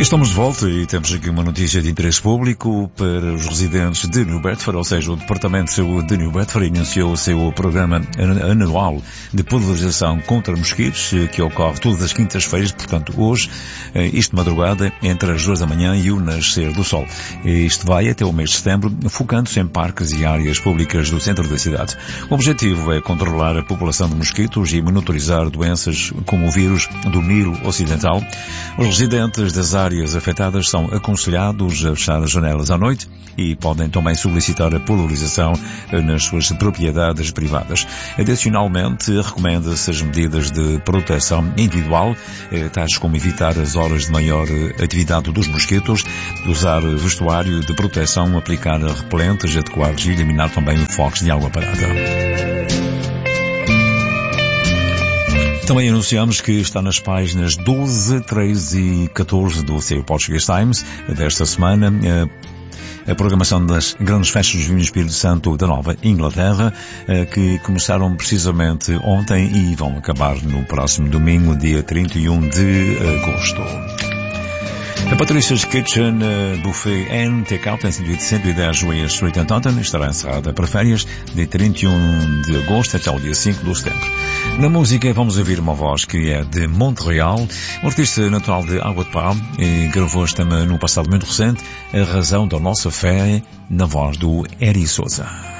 Estamos de volta e temos aqui uma notícia de interesse público para os residentes de New Bedford, ou seja, o Departamento de Saúde de New Bedford iniciou o seu programa anual de pulverização contra mosquitos, que ocorre todas as quintas-feiras, portanto hoje, isto de madrugada, entre as 2 da manhã e o nascer do sol. Isto vai até o mês de setembro, focando-se em parques e áreas públicas do centro da cidade. O objetivo é controlar a população de mosquitos e monitorizar doenças como o vírus do Nilo Ocidental. Os residentes das áreas afetadas são aconselhados a fechar as janelas à noite e podem também solicitar a polarização nas suas propriedades privadas. Adicionalmente, recomenda-se as medidas de proteção individual, tais como evitar as horas de maior atividade dos mosquitos, usar vestuário de proteção, aplicar repelentes adequados e eliminar também focos de água parada. Também anunciamos que está nas páginas 12, 13 e 14 do seu Portuguese Times desta semana a programação das grandes festas do Vinho Espírito Santo da Nova Inglaterra, que começaram precisamente ontem e vão acabar no próximo domingo, dia 31 de agosto. A Patricia's Kitchen Buffet and Takeout em 110 Weir Street em Taunton estará encerrada para férias de 31 de agosto até o dia 5 de setembro. Na música vamos ouvir uma voz que é de Montreal, um artista natural de Água de Pá, e gravou este tema no passado muito recente, A Razão da Nossa Fé, na voz do Eri Souza.